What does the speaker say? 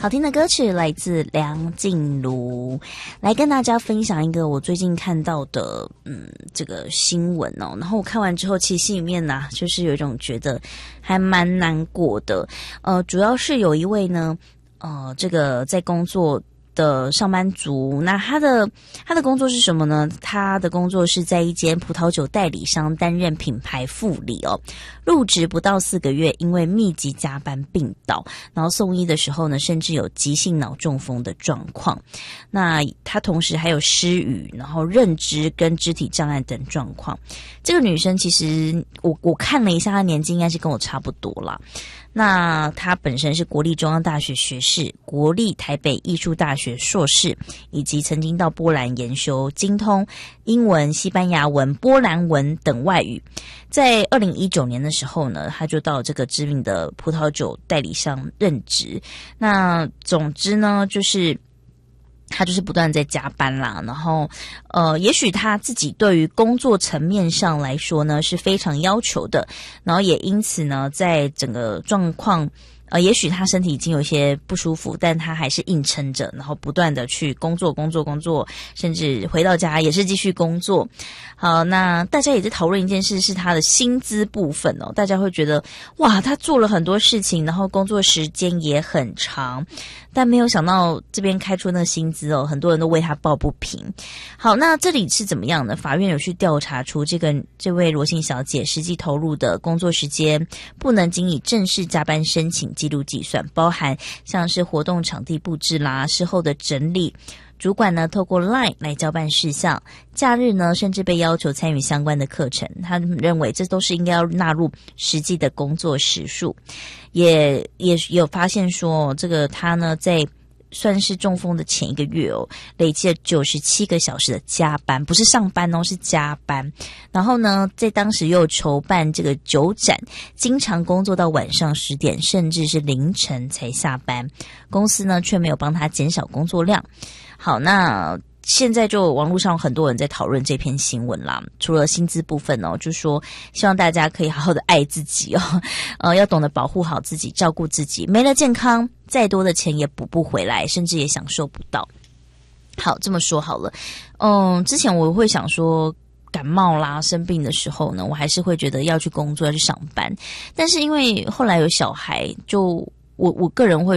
好听的歌曲来自梁静茹，来跟大家分享一个我最近看到的这个新闻哦。然后我看完之后，其实心里面呢，就是有一种觉得还蛮难过的。主要是有一位呢，这个在工作的上班族，那他的工作是什么呢？他的工作是在一间葡萄酒代理商担任品牌副理哦。入职不到4个月，因为密集加班病倒，然后送医的时候呢，甚至有急性脑中风的状况。那他同时还有失语，然后认知跟肢体障碍等状况。这个女生其实我看了一下，她年纪应该是跟我差不多啦。那他本身是国立中央大学学士、国立台北艺术大学硕士，以及曾经到波兰研修，精通英文、西班牙文、波兰文等外语。在2019年的时候呢，他就到这个知名的葡萄酒代理商任职。那总之呢，就是他就是不断在加班啦，然后也许他自己对于工作层面上来说呢是非常要求的，然后也因此呢，在整个状况也许他身体已经有一些不舒服，但他还是硬撑着，然后不断的去工作，甚至回到家也是继续工作。好，那大家也在讨论一件事，是他的薪资部分哦。大家会觉得哇，他做了很多事情，然后工作时间也很长，但没有想到这边开出那个薪资哦，很多人都为他抱不平。好，那这里是怎么样呢？法院有去调查出这位罗姓小姐实际投入的工作时间不能经以正式加班申请记录计算，包含像是活动场地布置啦、事后的整理，主管呢透过 LINE 来交办事项，假日呢甚至被要求参与相关的课程。他认为这都是应该要纳入实际的工作时数。也有发现说，这个他呢在算是中风的前1个月哦，累计了97个小时的加班，不是上班哦，是加班。然后呢，在当时又筹办这个酒展，经常工作到晚上10点，甚至是凌晨才下班。公司呢却没有帮他减少工作量。好，那现在就网络上很多人在讨论这篇新闻啦，除了薪资部分哦，就说希望大家可以好好的爱自己哦，要懂得保护好自己，照顾自己，没了健康，再多的钱也补不回来，甚至也享受不到。好，这么说好了，之前我会想说感冒啦、生病的时候呢，我还是会觉得要去工作、要去上班，但是因为后来有小孩，就我个人会